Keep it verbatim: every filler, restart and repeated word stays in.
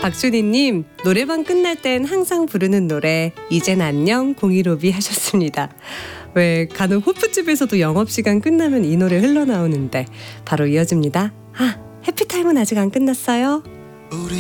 박준희님, 노래방 끝날 땐 항상 부르는 노래 이젠 안녕 공일오비 하셨습니다. 왜 간혹 호프집에서도 영업시간 끝나면 이 노래 흘러나오는데 바로 이어집니다. 아, 해피타임은 아직 안 끝났어요. 우리